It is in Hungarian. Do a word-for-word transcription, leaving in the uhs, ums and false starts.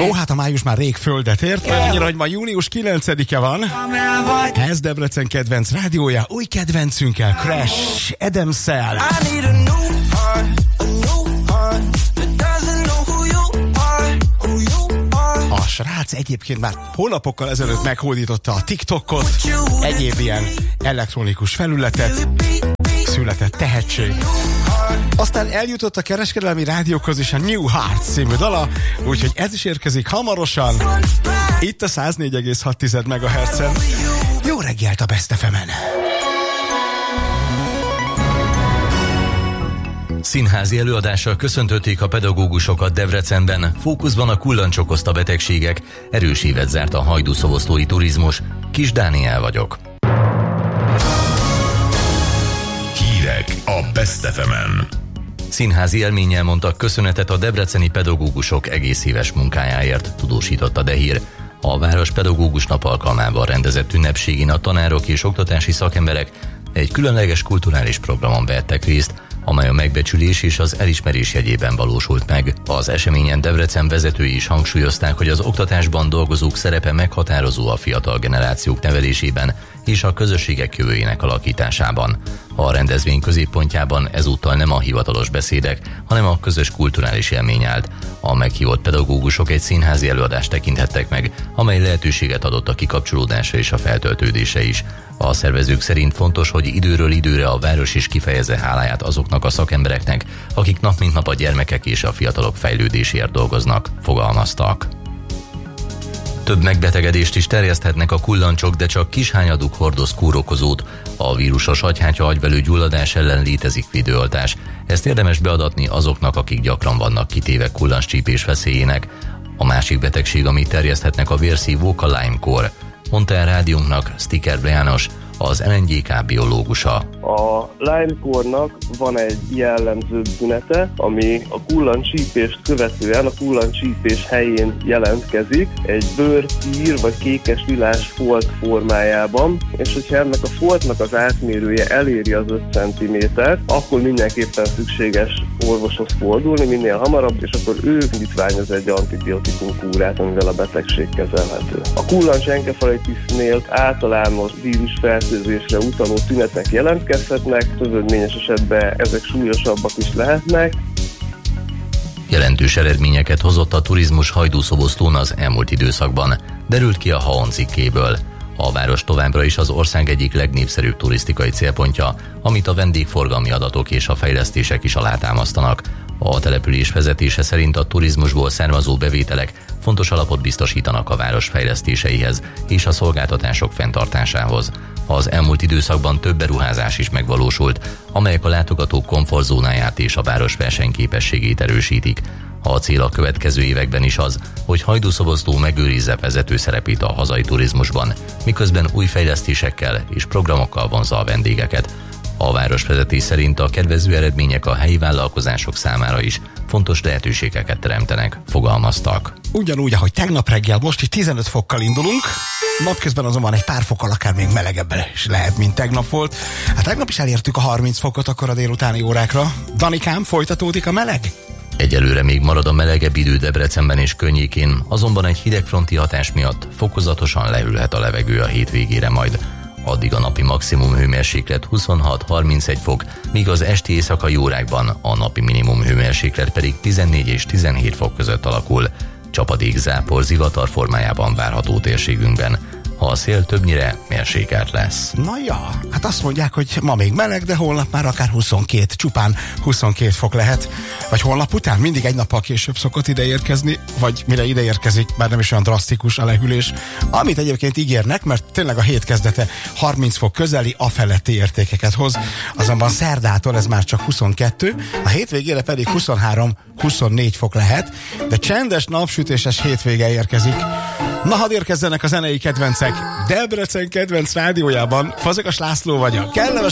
Ó, hát a május már rég földet ért, annyira, hogy ma június kilencedike van. Ez Debrecen kedvenc rádiója, új kedvencünkkel, Crash, Adamszel. A srác egyébként már hónapokkal ezelőtt meghódította a TikTokot, egyéb ilyen elektronikus felületet, született tehetség. Aztán eljutott a kereskedelmi rádiókhoz is a New Heart című dala, úgyhogy ez is érkezik hamarosan, itt a száz négy egész hat megahertzen. Jó reggelt a Best ef emen! Színházi előadással köszöntötték a pedagógusokat Debrecenben, fókuszban a kullancsok okozta betegségek, erős évet zárt a hajdúszoboszlói turizmus. Kis Dániel vagyok. Hírek a Best ef emen. Színházi élménnyel mondtak köszönetet a debreceni pedagógusok egész éves munkájáért, tudósította Dehír. A város pedagógus nap alkalmával rendezett ünnepségén a tanárok és oktatási szakemberek egy különleges kulturális programon vettek részt, amely a megbecsülés és az elismerés jegyében valósult meg. Az eseményen Debrecen vezetői is hangsúlyozták, hogy az oktatásban dolgozók szerepe meghatározó a fiatal generációk nevelésében és a közösségek jövőjének alakításában. A rendezvény középpontjában ezúttal nem a hivatalos beszédek, hanem a közös kulturális élmény állt. A meghívott pedagógusok egy színházi előadást tekinthettek meg, amely lehetőséget adott a kikapcsolódásra és a feltöltődésre is. A szervezők szerint fontos, hogy időről időre a város is kifejezze háláját azoknak a szakembereknek, akik nap mint nap a gyermekek és a fiatalok fejlődéséért dolgoznak, fogalmaztak. Több megbetegedést is terjeszthetnek a kullancsok, de csak kishányaduk hordoz kórokozót. A vírusos agyhártya agyvelő gyulladás ellen létezik védőoltás. Ezt érdemes beadatni azoknak, akik gyakran vannak kitéve kullancscsípés veszélyének. A másik betegség, amit terjeszthetnek, a vérszívók, a Lyme-kór, mondta el rádiónknak Sticker János, az en en gé ká biológusa. A Lyme-kórnak van egy jellemző tünete, ami a kullancsípést követően a kullancsípés helyén jelentkezik, egy bőrtír vagy kékes lilás folt formájában, és hogyha ennek a foltnak az átmérője eléri az öt centimétert, akkor mindenképpen szükséges orvoshoz fordulni minél hamarabb, és akkor ő indítványoz egy antibiotikum kúrát, amivel a betegség kezelhető. A kullancsenkefalitisnél általános vírusfertőzésre utaló tünetek jelentkezhetnek, szövődményes esetben ezek súlyosabbak is lehetnek. Jelentős eredményeket hozott a turizmus Hajdúszoboszlón az elmúlt időszakban, derült ki a há o en cikkéből. A város továbbra is az ország egyik legnépszerűbb turisztikai célpontja, amit a vendégforgalmi adatok és a fejlesztések is alátámasztanak. A település vezetése szerint a turizmusból származó bevételek fontos alapot biztosítanak a város fejlesztéseihez és a szolgáltatások fenntartásához. Az elmúlt időszakban több beruházás is megvalósult, amelyek a látogatók komfortzónáját és a város versenyképességét erősítik. A cél a következő években is az, hogy Hajdúszoboszló megőrizze vezető szerepét a hazai turizmusban, miközben új fejlesztésekkel és programokkal vonzza a vendégeket. A városvezetés szerint a kedvező eredmények a helyi vállalkozások számára is fontos lehetőségeket teremtenek, fogalmaztak. Ugyanúgy, ahogy tegnap reggel, most is tizenöt fokkal indulunk, napközben azonban egy pár fokkal akár még melegebb is lehet, mint tegnap volt. Hát tegnap is elértük a harminc fokot akkor a délutáni órákra. Danikám, folytatódik a meleg? Egyelőre még marad a melegebb idő Debrecenben és környékén, azonban egy hidegfronti hatás miatt fokozatosan leülhet a levegő a hétvégére majd. Addig a napi maximum hőmérséklet huszonhat-harmincegy fok, míg az esti éjszakai órákban a napi minimum hőmérséklet pedig tizennégy és tizenhét fok között alakul. Csapadék, zápor, zivatar formájában várható térségünkben. A szél többnyire mérsékelt lesz. Na ja, hát azt mondják, hogy ma még meleg, de holnap már akár huszonkét, csupán huszonkét fok lehet. Vagy holnap után mindig egy nappal később szokott ide érkezni, vagy mire ide érkezik, már nem is olyan drasztikus a lehűlés. Amit egyébként ígérnek, mert tényleg a hét kezdete harminc fok közeli, afeletti értékeket hoz. Azonban szerdától ez már csak huszonkettő, a hétvégére pedig huszonhárom-huszonnégy fok lehet, de csendes, napsütéses hétvége érkezik. Na, hadd érkezzenek a zenei kedvencek Debrecen kedvenc rádiójában. Fazekas László vagyok. Kellemes